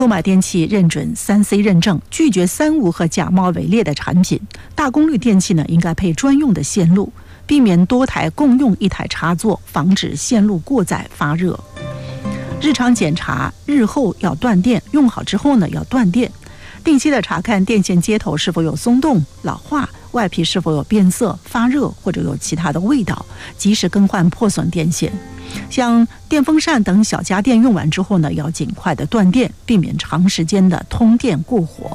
购买电器认准3C 认证，拒绝三无和假冒伪劣的产品。大功率电器呢，应该配专用的线路，避免多台共用一台插座，防止线路过载发热。日常检查，日后要断电，用好之后呢要断电。定期的查看电线接头是否有松动、老化，外皮是否有变色、发热或者有其他的味道，及时更换破损电线。像电风扇等小家电用完之后呢，要尽快的断电，避免长时间的通电过火。